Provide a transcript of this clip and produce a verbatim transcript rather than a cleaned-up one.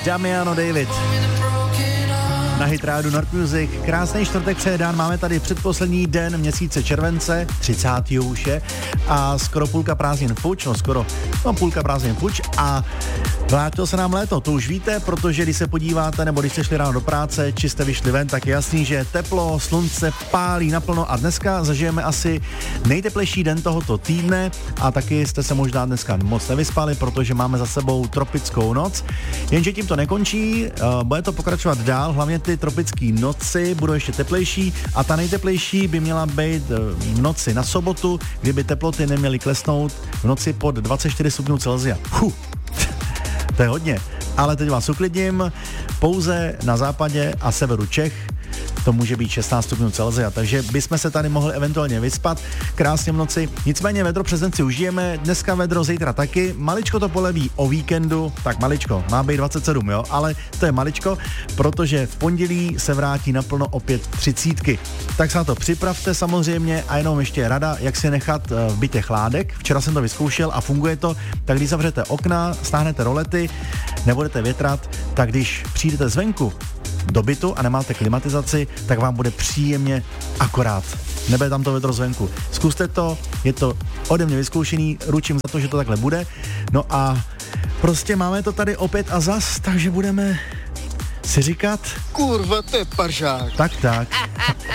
Damiano David. Na Hit Radio North Music. Krásný čtvrtek předán, máme tady předposlední den měsíce července, třicátého už je, a skoro půlka prázdnin fuč, no skoro, no půlka prázdnin fuč a vrátilo se nám léto, to už víte, protože když se podíváte, nebo když jste šli ráno do práce, či jste vyšli ven, tak je jasný, že teplo, slunce pálí naplno a dneska zažijeme asi nejteplejší den tohoto týdne a taky jste se možná dneska moc nevyspali, protože máme za sebou tropickou noc, jenže tím to nekončí, uh, bude to pokračovat dál, hlavně ty tropické noci budou ještě teplejší a ta nejteplejší by měla být v noci na sobotu, kdyby teploty neměly klesnout v noci pod dvacet čtyři stupňů Celsia. Huh. To je hodně, ale teď vás uklidním, pouze na západě a severu Čech to může být šestnáct stupňů Celsia, takže bychom se tady mohli eventuálně vyspat krásně v noci. Nicméně vedro přes den si užijeme, dneska vedro, zítra taky, maličko to poleví o víkendu, tak maličko, má být dvacet sedm, jo, ale to je maličko, protože v pondělí se vrátí naplno opět třicítky. Tak se na to připravte samozřejmě a jenom ještě rada, jak si nechat v bytě chládek. Včera jsem to vyzkoušel a funguje to, tak když zavřete okna, stáhnete rolety, nebudete větrat, tak když přijdete zvenku do bytu a nemáte klimatizaci, tak vám bude příjemně akorát. Nebude tam to větro zvenku. Zkuste to, je to ode mě vyzkoušený, ručím za to, že to takhle bude. No a prostě máme to tady opět a zas, takže budeme si říkat... Kurva, to je pařák. Tak, tak.